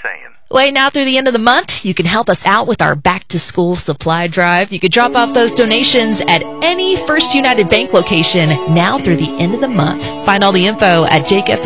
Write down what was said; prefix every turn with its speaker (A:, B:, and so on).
A: saying?
B: Wait, now through the end of the month, you can help us out with our back-to-school supply drive. You could drop off those donations at any First United Bank location now through the end of the month. Find all the info at Jake